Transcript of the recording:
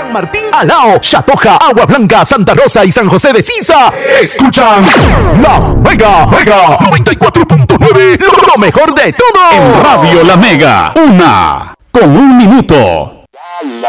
San Martín, Alao, Chatoja, Agua Blanca, Santa Rosa y San José de Sisa. Escuchan La Mega 94.9, lo mejor de todo. En Radio La Mega, 1:01.